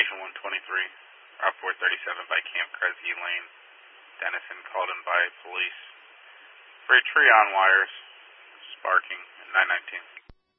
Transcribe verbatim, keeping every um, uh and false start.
Station one twenty-three, Route four thirty-seven by Camp Kresge Lane, Denison, called in by police for a tree on wires, sparking at nine nineteen.